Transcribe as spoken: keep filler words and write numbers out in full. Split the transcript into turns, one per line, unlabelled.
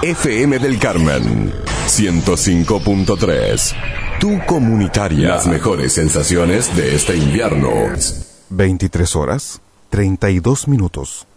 F M del Carmen, ciento cinco punto tres. Tu comunitaria. Las mejores sensaciones de este invierno.
veintitrés horas, treinta y dos minutos.